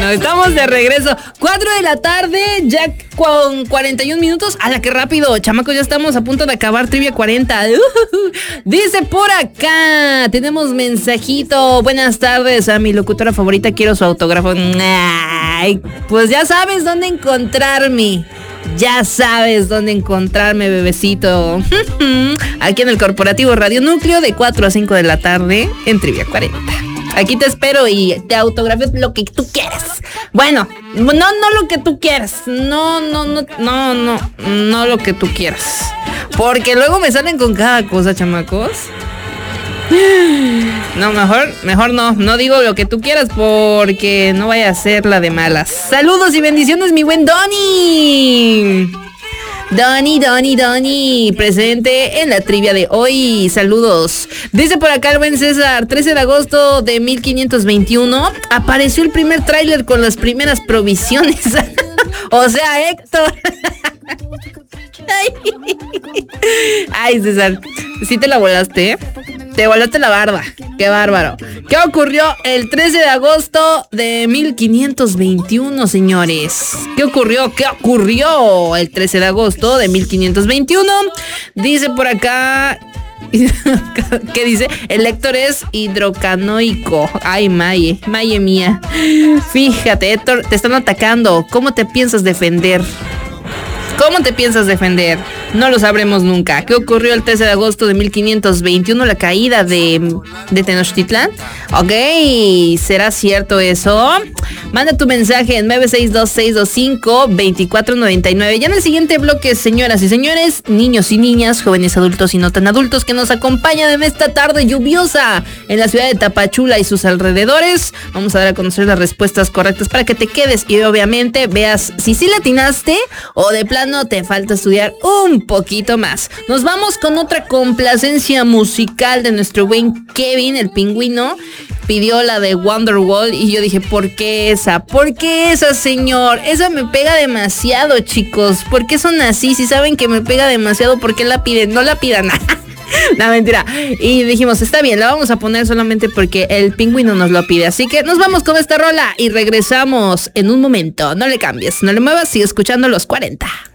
Bueno, estamos de regreso. 4 de la tarde, ya con 41 minutos. ¡Hala, qué rápido! Chamacos, ya estamos a punto de acabar Trivia 40. Dice por acá, tenemos mensajito. Buenas tardes a mi locutora favorita, quiero su autógrafo. Ay, pues ya sabes dónde encontrarme. Ya sabes dónde encontrarme, bebecito. Aquí en el Corporativo Radio Núcleo de 4 a 5 de la tarde en Trivia 40. Aquí te espero y te autografío lo que tú quieras. Bueno, no lo que tú quieras. No lo que tú quieras. Porque luego me salen con cada cosa, chamacos. No, mejor no digo lo que tú quieras porque no vaya a ser la de malas. Saludos y bendiciones, mi buen Donny, presente en la trivia de hoy. Saludos. Dice por acá el buen César, 13 de agosto de 1521 apareció el primer tráiler con las primeras provisiones. O sea, Héctor. Ay, César, sí te la volaste, ¿eh? Te volaste la barba. Qué bárbaro. ¿Qué ocurrió el 13 de agosto de 1521, señores? ¿Qué ocurrió el 13 de agosto de 1521? Dice por acá... ¿Qué dice? El Héctor es hidrocanoico. Ay, Maye mía. Fíjate, Héctor, te están atacando. ¿Cómo te piensas defender? No lo sabremos nunca. ¿Qué ocurrió el 13 de agosto de 1521? La caída de Tenochtitlán. Ok, ¿será cierto eso? Manda tu mensaje en 962-625-2499. Ya en el siguiente bloque, señoras y señores, niños y niñas, jóvenes adultos y no tan adultos que nos acompañan en esta tarde lluviosa en la ciudad de Tapachula y sus alrededores, vamos a dar a conocer las respuestas correctas para que te quedes y obviamente veas si sí latinaste o de plano te falta estudiar un poquito más. Nos vamos con otra complacencia musical de nuestro buen Kevin, el pingüino. Pidió la de Wonderwall y yo dije, ¿por qué esa? ¿Por qué esa, señor? Esa me pega demasiado, chicos. ¿Por qué son así? Si saben que me pega demasiado, ¿por qué la piden? No la pidan. No, mentira. Y dijimos, está bien, la vamos a poner solamente porque el pingüino nos lo pide. Así que nos vamos con esta rola y regresamos en un momento. No le cambies, no le muevas, sigue escuchando los 40.